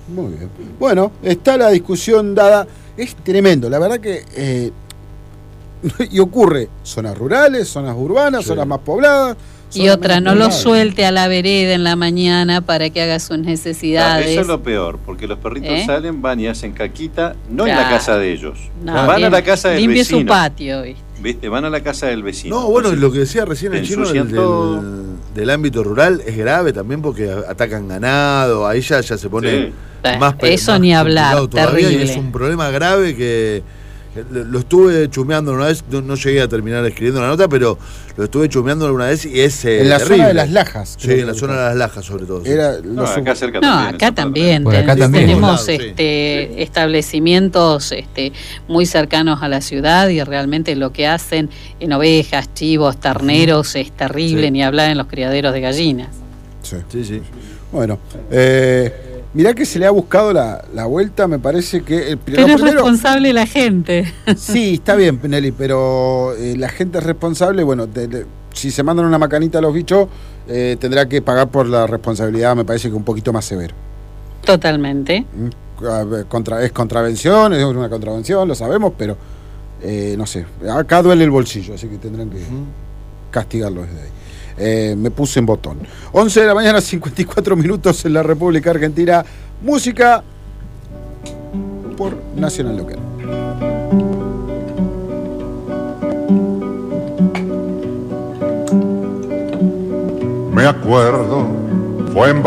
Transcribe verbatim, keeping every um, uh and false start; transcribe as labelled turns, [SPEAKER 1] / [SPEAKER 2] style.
[SPEAKER 1] Muy bien. Bueno, está la discusión dada. Es tremendo, la verdad que... Eh, y ocurre zonas rurales, zonas urbanas, sí. zonas más pobladas.
[SPEAKER 2] Y otra, no lo suelte a la vereda en la mañana para que haga sus necesidades.
[SPEAKER 3] Claro, eso es lo peor, porque los perritos ¿Eh? salen, van y hacen caquita, no claro. en la casa de ellos.
[SPEAKER 2] No,
[SPEAKER 3] van bien, a la casa del
[SPEAKER 2] limpie
[SPEAKER 3] vecino.
[SPEAKER 2] Limpie su patio, ¿viste?
[SPEAKER 3] ¿Viste? Van a la casa del vecino.
[SPEAKER 4] No, bueno, entonces, lo que decía recién el chino del, del, del ámbito rural es grave también porque atacan ganado, ahí ya, ya se pone
[SPEAKER 2] sí.
[SPEAKER 4] más
[SPEAKER 2] Eso
[SPEAKER 4] más
[SPEAKER 2] ni hablar, terrible.
[SPEAKER 4] Y es un problema grave que lo estuve chumeando una vez, no, no llegué a terminar escribiendo la nota, pero lo estuve chumeando alguna vez y es eh,
[SPEAKER 1] en la
[SPEAKER 4] terrible.
[SPEAKER 1] zona de las Lajas.
[SPEAKER 4] Sí, en la zona de las Lajas sobre todo. Sí.
[SPEAKER 1] Era
[SPEAKER 3] no, acá cerca
[SPEAKER 2] no,
[SPEAKER 3] también.
[SPEAKER 2] acá también.
[SPEAKER 1] Bueno, acá también.
[SPEAKER 2] Tenemos
[SPEAKER 4] sí.
[SPEAKER 2] este,
[SPEAKER 3] sí.
[SPEAKER 2] establecimientos este, muy cercanos a la ciudad y realmente lo que hacen en ovejas, chivos, terneros es terrible, sí. ni hablar en los criaderos de gallinas.
[SPEAKER 1] Sí, sí, sí. Bueno, eh... mirá que se le ha buscado la, la vuelta, me parece que... El,
[SPEAKER 2] pero es primero, responsable la gente.
[SPEAKER 1] Sí, está bien, Nelly, pero eh, la gente es responsable. Bueno, de, de, si se mandan una macanita a los bichos, eh, tendrá que pagar por la responsabilidad, me parece que un poquito más severo.
[SPEAKER 2] Totalmente.
[SPEAKER 1] Contra, es contravención, es una contravención, lo sabemos, pero eh, no sé, acá duele el bolsillo, así que tendrán que uh-huh. castigarlo desde ahí. Eh, me puse en botón. once de la mañana, cincuenta y cuatro minutos en la República Argentina. Música por Nacional Local.
[SPEAKER 5] Me acuerdo, fue en